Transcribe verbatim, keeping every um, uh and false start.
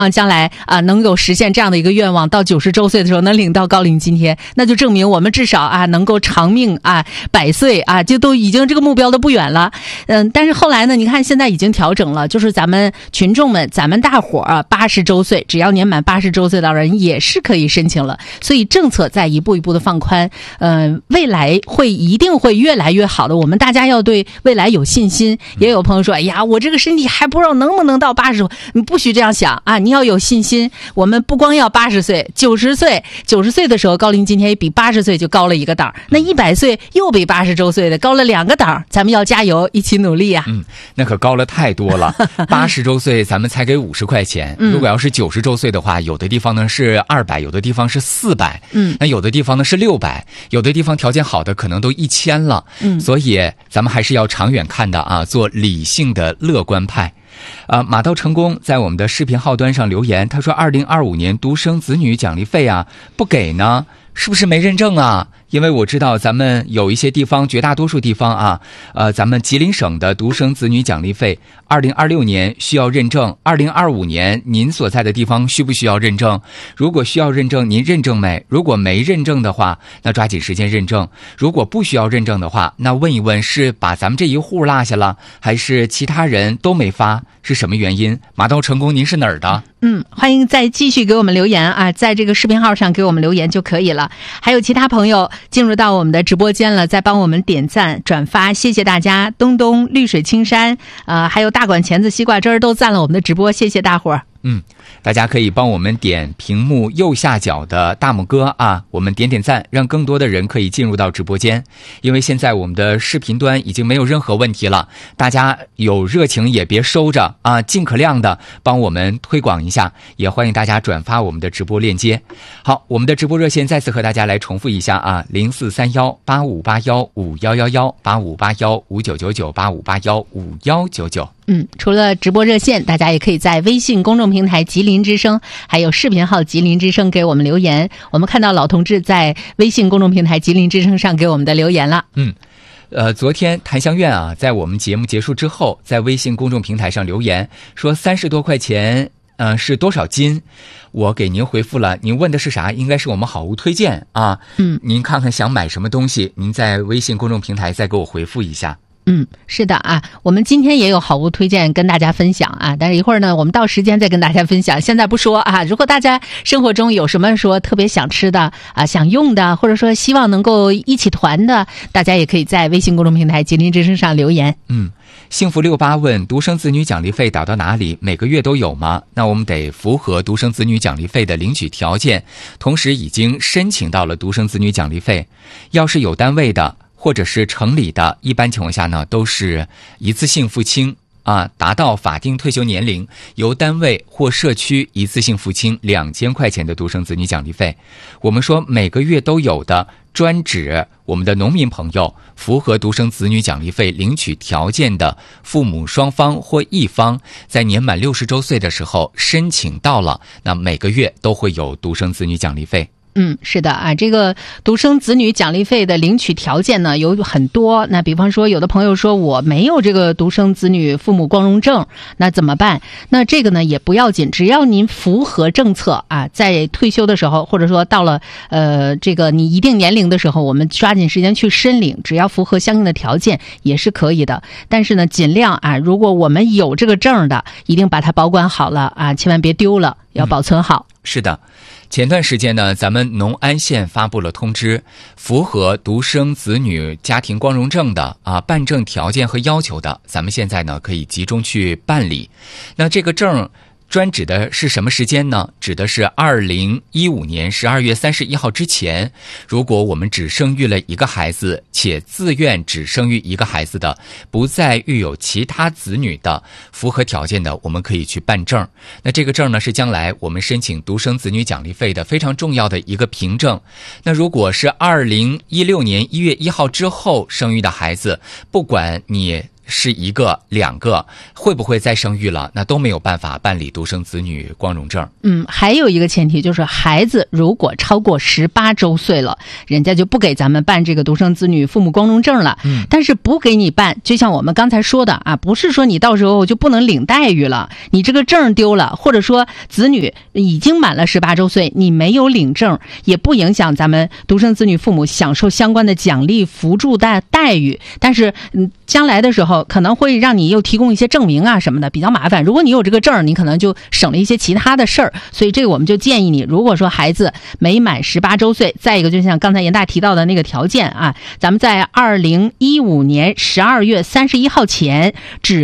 啊，将来啊能够实现这样的一个愿望，到九十周岁的时候能领到高龄津贴，那就证明我们至少啊能够长命啊百岁啊，就都已经这个目标都不远了。嗯，但是后来呢，你看现在已经调整了，就是咱们群众们，咱们大伙儿啊，八十周岁，只要年满八十周岁的人也是可以申请了。所以政策在一步一步的放宽，嗯、呃，未来会一定会越来越好的。我们大家要对未来有信心。也有朋友说，哎呀，我这个身体还不知道能不能到八十，你不许这样想啊！你要有信心。我们不光要八十岁，九十岁，九十岁的时候高龄津贴比八十岁就高了一个档，那一百岁又比八十周岁的高了两个档，咱们要加油，一起努力啊！ 嗯，那可高了太多了。八十周岁咱们才给五十块钱，如果要是九十周岁的话，有的地方呢是二百，有的地方是四百，嗯，那有的地方呢是六百，有的地方条件好的可能都一千了，嗯，所以咱们还是要长远看的啊，做理性的乐观派。呃，马到成功在我们的视频号端上留言，他说二零二五年独生子女奖励费啊不给呢，是不是没认证啊？因为我知道咱们有一些地方，绝大多数地方啊，呃，咱们吉林省的独生子女奖励费二零二六年需要认证，二零二五年您所在的地方需不需要认证？如果需要认证，您认证没？如果没认证的话，那抓紧时间认证。如果不需要认证的话，那问一问是把咱们这一户落下了，还是其他人都没发？是什么原因？马到成功您是哪儿的？ 嗯，欢迎再继续给我们留言啊，在这个视频号上给我们留言就可以了。还有其他朋友进入到我们的直播间了，再帮我们点赞转发，谢谢大家。东东、绿水青山，呃，还有大管钳子、西瓜汁儿都赞了我们的直播，谢谢大伙儿。 嗯，大家可以帮我们点屏幕右下角的大拇哥啊，我们点点赞，让更多的人可以进入到直播间。因为现在我们的视频端已经没有任何问题了，大家有热情也别收着啊，尽可量的帮我们推广一下，也欢迎大家转发我们的直播链接。好，我们的直播热线再次和大家来重复一下啊，零四三幺八五八幺五幺幺幺八五八幺五九九九八五八幺五幺九九。 嗯，除了直播热线，大家也可以在微信公众平台吉林之声，还有视频号吉林之声给我们留言。我们看到老同志在微信公众平台吉林之声上给我们的留言了。 嗯，呃，昨天檀香苑啊，在我们节目结束之后，在微信公众平台上留言说三十多块钱，呃，是多少斤？我给您回复了，您问的是啥？应该是我们好物推荐啊。嗯，您看看想买什么东西，您在微信公众平台再给我回复一下。 嗯，是的啊，我们今天也有好物推荐跟大家分享啊，但是一会儿呢，我们到时间再跟大家分享，现在不说啊。如果大家生活中有什么说特别想吃的啊、想用的，或者说希望能够一起团的，大家也可以在微信公众平台吉林之声上留言。 嗯，幸福六八问独生子女奖励费打到哪里？每个月都有吗？那我们得符合独生子女奖励费的领取条件，同时已经申请到了独生子女奖励费。要是有单位的或者是城里的，一般情况下呢，都是一次性付清啊，达到法定退休年龄，由单位或社区一次性付清两千块钱的独生子女奖励费。我们说每个月都有的，专指我们的农民朋友，符合独生子女奖励费领取条件的父母双方或一方，在年满六十周岁的时候申请到了，那每个月都会有独生子女奖励费。 嗯，是的啊，这个独生子女奖励费的领取条件呢有很多。那比方说，有的朋友说我没有这个独生子女父母光荣证，那怎么办？那这个呢也不要紧，只要您符合政策啊，在退休的时候，或者说到了呃这个你一定年龄的时候，我们抓紧时间去申领，只要符合相应的条件也是可以的。但是呢，尽量啊，如果我们有这个证的，一定把它保管好了啊，千万别丢了，要保存好。 嗯，是的。前段时间呢，咱们农安县发布了通知，符合独生子女家庭光荣证的啊，办证条件和要求的，咱们现在呢可以集中去办理。那这个证专指的是什么时间呢？指的是二零一五年十二月三十一号之前，如果我们只生育了一个孩子，且自愿只生育一个孩子的，不再育有其他子女的，符合条件的，我们可以去办证。那这个证呢，是将来我们申请独生子女奖励费的非常重要的一个凭证。那如果是二零一六年一月一号之后生育的孩子，不管你是一个、两个，会不会再生育了，那都没有办法办理独生子女光荣证。 嗯，还有一个前提就是孩子如果超过十八周岁了，人家就不给咱们办这个独生子女父母光荣证了。 嗯， 但是不给你办，就像我们刚才说的啊，不是说你到时候就不能领待遇了，你这个证丢了，或者说子女已经满了十八周岁，你没有领证，也不影响咱们独生子女父母享受相关的奖励扶助待待遇。但是嗯，将来的时候可能会让你又提供一些证明啊什么的，比较麻烦。如果你有这个证，你可能就省了一些其他的事儿。所以这个我们就建议你，如果说孩子没满十八周岁，再一个就像刚才严大提到的那个条件啊，咱们在二零一五年十二月三十一号前只